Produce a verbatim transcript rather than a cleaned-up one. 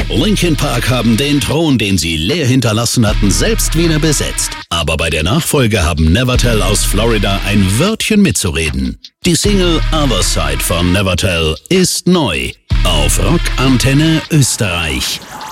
Linkin Park haben den Thron, den sie leer hinterlassen hatten, selbst wieder besetzt. Aber bei der Nachfolge haben Nevertell aus Florida ein Wörtchen mitzureden. Die Single Other Side von Nevertell ist neu auf Rock Antenne Österreich.